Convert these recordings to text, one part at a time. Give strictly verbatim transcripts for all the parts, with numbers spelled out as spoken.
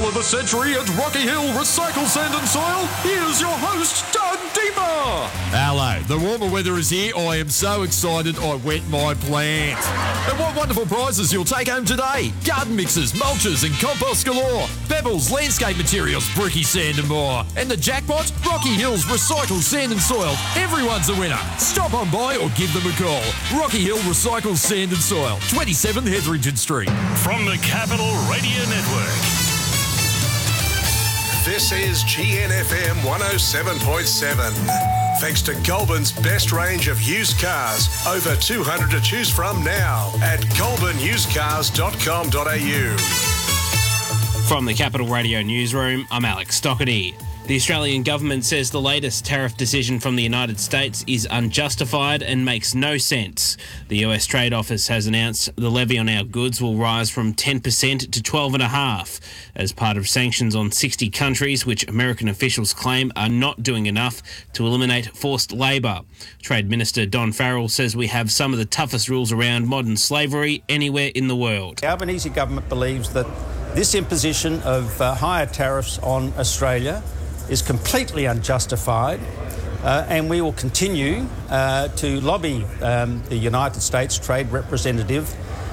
Battle of the Century at Rocky Hill Recycle Sand and Soil, here's your host, Doug Deemer. Hello, the warmer weather is here. I am so excited I wet my plant. And what wonderful prizes you'll take home today. Garden mixes, mulches and compost galore. Pebbles, landscape materials, bricky sand and more. And the jackpot, Rocky Hills Recycle Sand and Soil. Everyone's a winner. Stop on by or give them a call. Rocky Hill Recycle Sand and Soil, twenty-seven Hetherington Street. From the Capital Radio Network. This is G N F M one oh seven point seven. Thanks to Goulburn's best range of used cars. Over two hundred to choose from now at goulburn used cars dot com dot a u. From the Capital Radio Newsroom, I'm Alex Stockerty. The Australian government says the latest tariff decision from the United States is unjustified and makes no sense. The U S Trade Office has announced the levy on our goods will rise from ten percent to twelve point five percent as part of sanctions on sixty countries, which American officials claim are not doing enough to eliminate forced labour. Trade Minister Don Farrell says we have some of the toughest rules around modern slavery anywhere in the world. The Albanese government believes that this imposition of uh, higher tariffs on Australia is completely unjustified, uh, and we will continue uh, to lobby um, the United States Trade Representative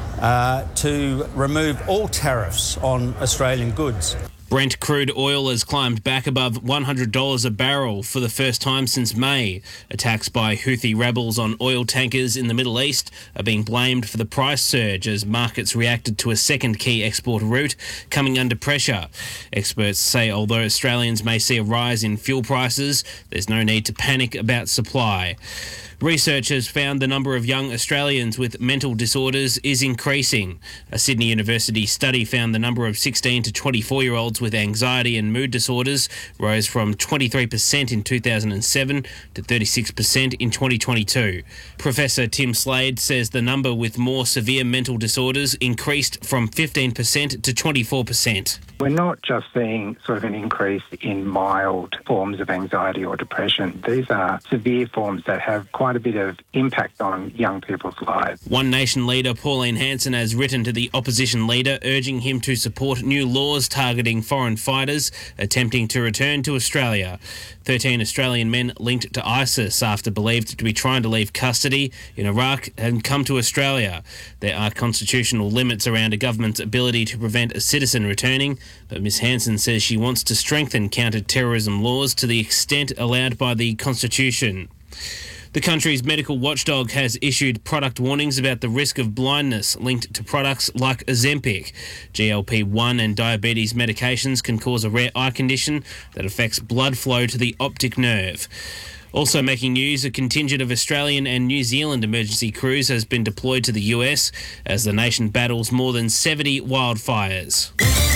uh, to remove all tariffs on Australian goods. Brent crude oil has climbed back above one hundred dollars a barrel for the first time since May. Attacks by Houthi rebels on oil tankers in the Middle East are being blamed for the price surge as markets reacted to a second key export route coming under pressure. Experts say although Australians may see a rise in fuel prices, there's no need to panic about supply. Researchers found the number of young Australians with mental disorders is increasing. A Sydney University study found the number of sixteen to twenty-four-year-olds with anxiety and mood disorders rose from twenty-three percent in two thousand seven to thirty-six percent in twenty twenty-two. Professor Tim Slade says the number with more severe mental disorders increased from fifteen percent to twenty-four percent. We're not just seeing sort of an increase in mild forms of anxiety or depression. These are severe forms that have quite a bit of impact on young people's lives. One Nation leader, Pauline Hanson, has written to the opposition leader urging him to support new laws targeting foreign fighters attempting to return to Australia. thirteen Australian men linked to ISIS after believed to be trying to leave custody in Iraq and come to Australia. There are constitutional limits around a government's ability to prevent a citizen returning, but Miss Hanson says she wants to strengthen counter-terrorism laws to the extent allowed by the Constitution. The country's medical watchdog has issued product warnings about the risk of blindness linked to products like Ozempic. G L P one and diabetes medications can cause a rare eye condition that affects blood flow to the optic nerve. Also making news, a contingent of Australian and New Zealand emergency crews has been deployed to the U S as the nation battles more than seventy wildfires.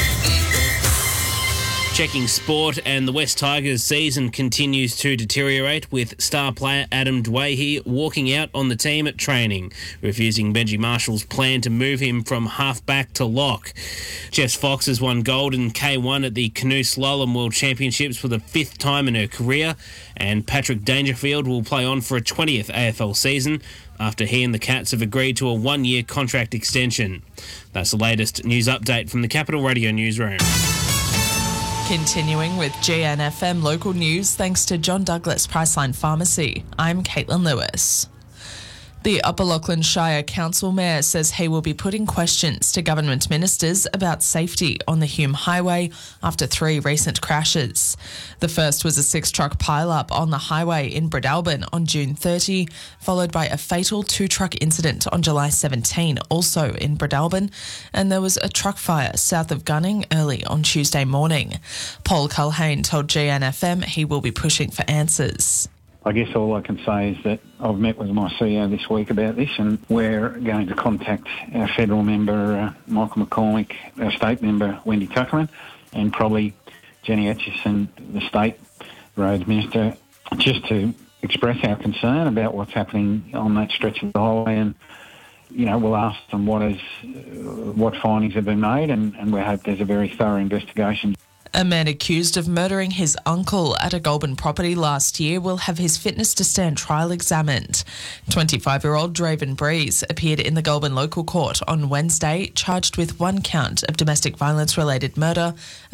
Checking sport, and the West Tigers season continues to deteriorate with star player Adam Dwayhe walking out on the team at training, refusing Benji Marshall's plan to move him from half-back to lock. Jess Fox has won gold in K one at the Canoe Slalom World Championships for the fifth time in her career, and Patrick Dangerfield will play on for a twentieth A F L season after he and the Cats have agreed to a one-year contract extension. That's the latest news update from the Capital Radio Newsroom. Continuing with G N F M local news, thanks to John Douglas Priceline Pharmacy. I'm Caitlin Lewis. The Upper Lachlan Shire Council Mayor says he will be putting questions to government ministers about safety on the Hume Highway after three recent crashes. The first was a six-truck pile-up on the highway in Bredelban on June thirtieth, followed by a fatal two-truck incident on July seventeenth, also in Bredelban, and there was a truck fire south of Gunning early on Tuesday morning. Paul Culhane told G N F M he will be pushing for answers. I guess all I can say is that I've met with my C E O this week about this, and we're going to contact our federal member, uh, Michael McCormick, our state member, Wendy Tuckerman, and probably Jenny Atchison, the state roads minister, just to express our concern about what's happening on that stretch of the highway. And, you know, we'll ask them what is, uh, what findings have been made, and, and we hope there's a very thorough investigation. A man accused of murdering his uncle at a Goulburn property last year will have his fitness to stand trial examined. twenty-five-year-old Draven Breeze appeared in the Goulburn local court on Wednesday, charged with one count of domestic violence-related murder